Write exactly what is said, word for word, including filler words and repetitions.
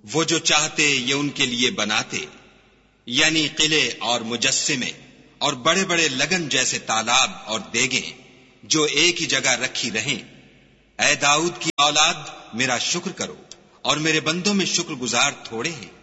वो जो चाहते ये उनके लिए बनाते, यानी किले और मुजस्सिमे और बड़े बड़े लगन जैसे तालाब और देगें जो एक ही जगह रखी रहें। ऐ दाऊद की औलाद, मेरा शुक्र करो और मेरे बंदों में शुक्रगुजार थोड़े हैं।